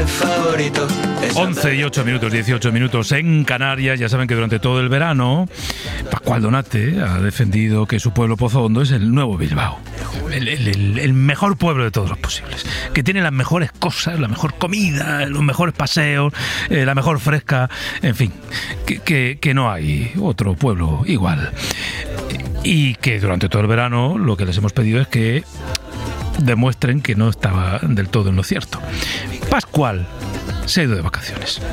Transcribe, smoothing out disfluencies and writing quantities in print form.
favorito. 11 y 8 minutos, 18 minutos en Canarias. Ya saben que durante todo el verano Pascual Donate ha defendido que su pueblo Pozo Hondo es el nuevo Bilbao, el mejor pueblo de todos los posibles, que tiene las mejores cosas, la mejor comida, los mejores paseos, la mejor fresca, en fin, que no hay otro pueblo igual. Y que durante todo el verano lo que les hemos pedido es que demuestren que no estaba del todo en lo cierto. Pascual se ha ido de vacaciones.